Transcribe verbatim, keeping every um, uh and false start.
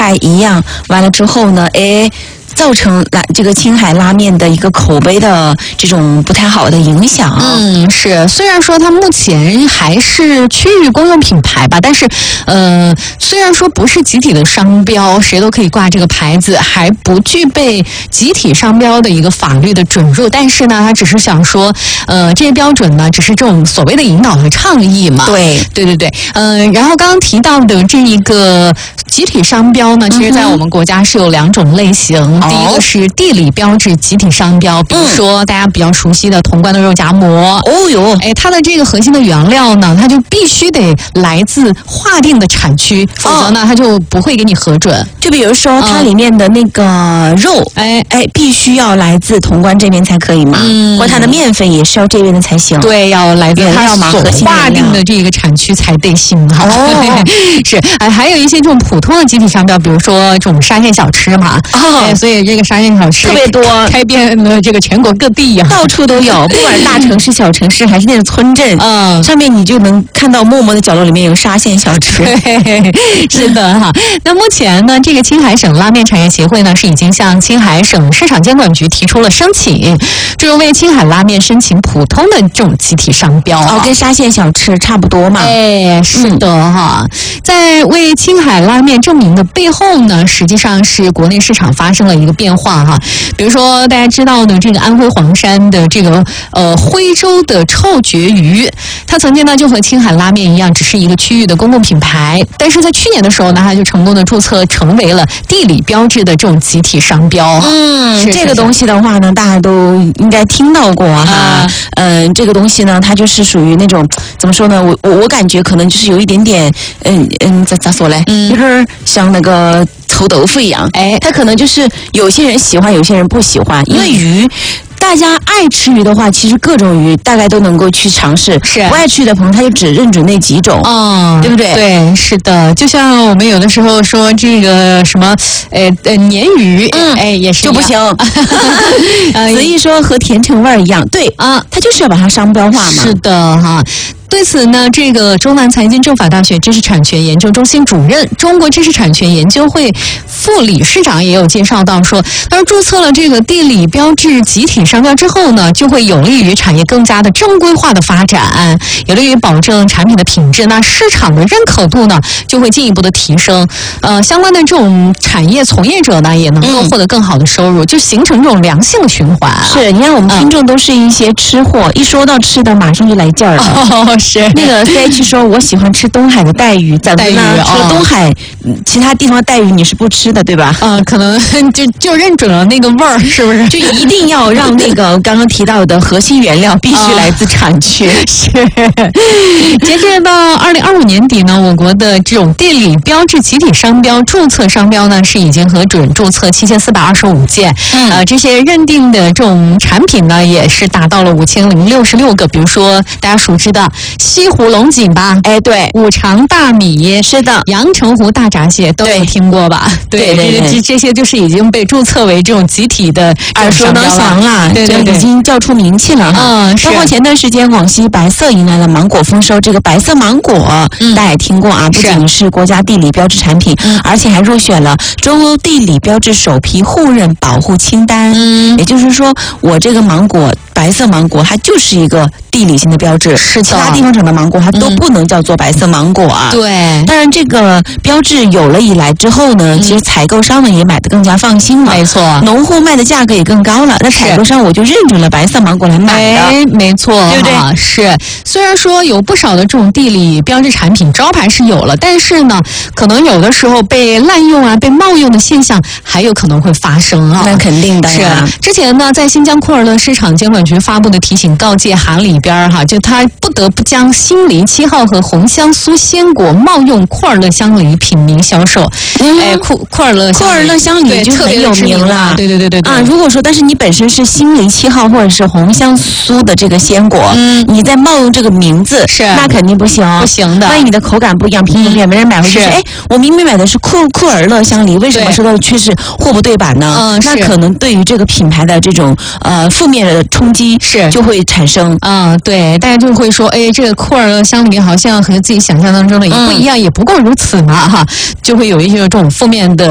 太一样，完了之后呢，哎。造成拉这个青海拉面的一个口碑的这种不太好的影响。 嗯，是。虽然说它目前还是区域公用品牌吧，但是，呃，虽然说不是集体的商标，谁都可以挂这个牌子，还不具备集体商标的一个法律的准入，但是呢，他只是想说，呃，这些标准呢，只是这种所谓的引导和倡议嘛。 对， 对对对。嗯、呃，然后刚刚提到的这一个集体商标呢，其实在我们国家是有两种类型。嗯第一个是地理标志集体商标，比如说大家比较熟悉的潼关的肉夹馍。 哦哟， 哎，它的这个核心的原料呢，它就必须得来自划定的产区，否则呢，它就不会给你核准。 就比如说它里面的那个肉， 哎哎，必须要来自潼关这边才可以嘛，嗯、或者它的面粉也是要这边的才行。 对，要来自它所划定的这个产区才得行哈。哦，是，哎，还有一些这种普通的集体商标，比如说这种沙县小吃嘛，哦，哎，所以。这个沙县小吃特别多， 开遍了这个全国各地呀、啊， 到处都有，不管是大城市、小城市，还是那种村镇，嗯，上面你就能看到默默的角落里面有沙县小吃。 对，是的哈。那目前呢，这个青海省拉面产业协会呢是已经向青海省市场监管局提出了申请，就是为青海拉面申请普通的这种集体商标、啊， 哦，跟沙县小吃差不多嘛。 哎，是的哈。嗯、在为青海拉面证明的背后呢，实际上是国内市场发生了一个变化哈，比如说大家知道的这个安徽黄山的这个呃徽州的臭鳜鱼，它曾经呢就和青海拉面一样，只是一个区域的公共品牌，但是在去年的时候呢，它就成功的注册成为了地理标志的这种集体商标。 嗯，这个东西的话呢，大家都应该听到过哈。嗯、呃，这个东西呢，它就是属于那种怎么说呢？我我我感觉可能就是有一点点，嗯嗯，咋咋说嘞？嗯，有点像那个臭豆腐一样。哎，它可能就是有些人喜欢，有些人不喜欢，因为鱼。大家爱吃鱼的话，其实各种鱼大概都能够去尝试。是不爱吃的朋友，他就只认准那几种，嗯，对不对？ 对，是的。就像我们有的时候说这个什么，呃呃，鲶鱼，嗯，哎，也是就不行。所以说和甜橙味儿一样，对啊，它就是要把它商标化嘛。 是的，哈。对此呢，这个中南财经政法大学知识产权研究中心主任、中国知识产权研究会副理事长也有介绍到说，他说注册了这个地理标志集体商标之后呢，就会有利于产业更加的正规化的发展，有利于保证产品的品质，那市场的认可度呢就会进一步的提升。呃，相关的这种产业从业者呢也能够获得更好的收入，嗯、就形成这种良性的循环、啊。 是，你看我们听众都是一些吃货，嗯、一说到吃的马上就来劲儿了。 哦是那个 C H 说，我喜欢吃东海的带鱼，怎么呢？除了东海，其他地方带鱼你是不吃的，对吧？ 嗯、呃，可能就就认准了那个味儿，是不是？ 就一定要让那个刚刚提到的核心原料必须来自产区。哦、 是。截至到二零二五年底呢，我国的这种地理标志集体商标注册商标呢是已经核准注册七千四百二十五件，嗯，呃，这些认定的这种产品呢也是达到了五千零六十六个，比如说大家熟知的西湖龙井吧， 哎，对， 五常大米， 是的， 阳澄湖大闸蟹都有听过吧？ 对对对， 这这些就是已经被注册为这种集体的耳熟能详了， 对对对， 已经叫出名气了哈。嗯，包括前段时间广西白色迎来了芒果丰收，这个白色芒果、嗯、大家也听过啊，不仅是国家地理标志产品，嗯、而且还入选了中欧地理标志首批互认保护清单。嗯，也就是说，我这个芒果白色芒果它就是一个地理性的标志， 是的， 其他地方产的芒果它都不能叫做白色芒果啊。 嗯、对， 当然这个标志有了以来之后呢，嗯、其实采购商们也买得更加放心了。 没错， 农户卖的价格也更高了，那采购商我就认准了白色芒果来买的。 哎，没错， 对不对？ 是，虽然说有不少的这种地理标志产品招牌是有了，但是呢，可能有的时候被滥用啊、被冒用的现象还有可能会发生啊。 那肯定的呀。 是，之前呢，在新疆库尔勒市场监管局发布的提醒告诫函里边哈，就他不得不将新梨七号和红香酥鲜果冒用库尔勒香梨品名销售。嗯、哎，库库尔勒库尔勒香梨就很有名了。 对对对对对。 啊，如果说但是你本身是新梨七号或者是红香酥的这个鲜果，嗯，你再冒用这个名字， 是那肯定不行， 不行的。 万一你的口感不一样，品种不一样，没人买回去，哎，我明明买的是库库尔勒香梨，为什么收到的却是货不对版呢？嗯，那可能对于这个品牌的这种呃负面的冲击是就会产生。 嗯，对，大家就会说，哎，这个库尔勒香梨好像和自己想象当中的也不一样，嗯、也不过如此嘛，哈，就会有一些这种负面的